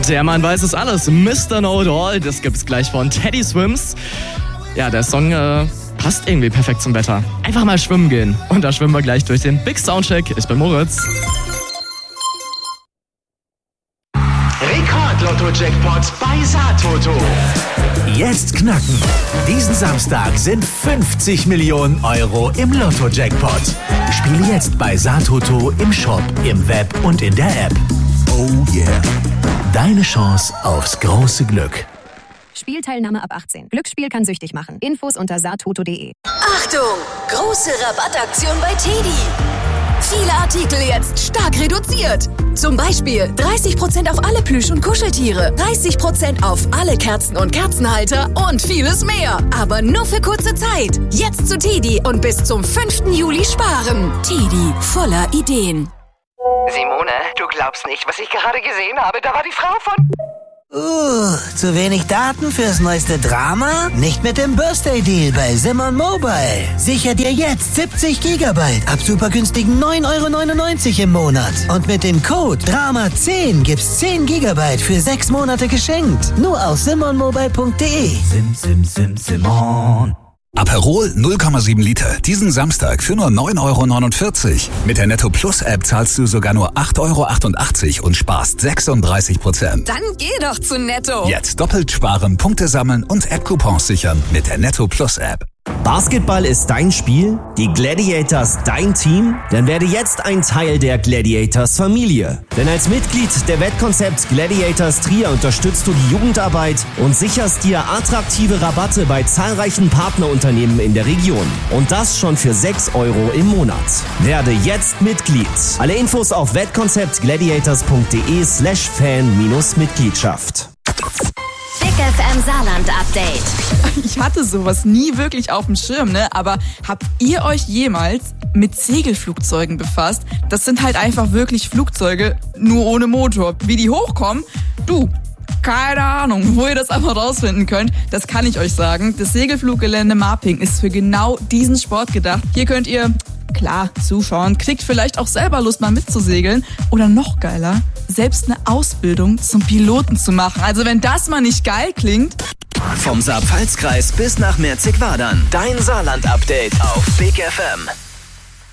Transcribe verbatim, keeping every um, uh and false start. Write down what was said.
Der Mann weiß es alles. Mister Know-it-all, das gibt's gleich von Teddy Swims. Ja, der Song äh, passt irgendwie perfekt zum Wetter. Einfach mal schwimmen gehen. Und da schwimmen wir gleich durch den Big Soundcheck. Ich bin Moritz. Rekord-Lotto-Jackpot bei Satoto. Jetzt knacken. Diesen Samstag sind fünfzig Millionen Euro im Lotto-Jackpot. Spiele jetzt bei Satoto im Shop, im Web und in der App. Oh yeah. Deine Chance aufs große Glück. Spielteilnahme ab achtzehn. Glücksspiel kann süchtig machen. Infos unter satoto punkt de. Achtung! Große Rabattaktion bei Teddy. Viele Artikel jetzt stark reduziert. Zum Beispiel dreißig Prozent auf alle Plüsch- und Kuscheltiere, dreißig Prozent auf alle Kerzen und Kerzenhalter und vieles mehr. Aber nur für kurze Zeit. Jetzt zu Teddy und bis zum fünften Juli sparen. Teddy, voller Ideen. Simone, du glaubst nicht, was ich gerade gesehen habe. Da war die Frau von... Uh, zu wenig Daten fürs neueste Drama? Nicht mit dem Birthday Deal bei Simon Mobile. Sicher dir jetzt siebzig Gigabyte ab super günstigen neun Euro neunundneunzig im Monat. Und mit dem Code Drama zehn gibt's zehn Gigabyte für sechs Monate geschenkt. Nur auf simon mobile punkt de. Sim, sim, sim, Simon. Aperol null Komma sieben Liter. Diesen Samstag für nur neun Euro neunundvierzig. Mit der Netto Plus App zahlst du sogar nur acht Euro achtundachtzig und sparst sechsunddreißig Prozent. Dann geh doch zu Netto. Jetzt doppelt sparen, Punkte sammeln und App-Coupons sichern mit der Netto Plus App. Basketball ist dein Spiel? Die Gladiators dein Team? Dann werde jetzt ein Teil der Gladiators Familie. Denn als Mitglied der Wettkonzept Gladiators Trier unterstützt du die Jugendarbeit und sicherst dir attraktive Rabatte bei zahlreichen Partnerunternehmen in der Region. Und das schon für sechs Euro im Monat. Werde jetzt Mitglied. Alle Infos auf wettkonzept gladiators punkt de slash fan minus Mitgliedschaft. Big F M Saarland Update. Ich hatte sowas nie wirklich auf dem Schirm, ne? Aber habt ihr euch jemals mit Segelflugzeugen befasst? Das sind halt einfach wirklich Flugzeuge, nur ohne Motor. Wie die hochkommen? Du, keine Ahnung. Wo ihr das einfach rausfinden könnt, das kann ich euch sagen. Das Segelfluggelände Marping ist für genau diesen Sport gedacht. Hier könnt ihr... klar, zuschauen, kriegt vielleicht auch selber Lust, mal mitzusegeln. Oder noch geiler, selbst eine Ausbildung zum Piloten zu machen. Also wenn das mal nicht geil klingt. Vom Saar-Pfalz-Kreis bis nach Merzig-Wadern. Dein Saarland-Update auf Big F M.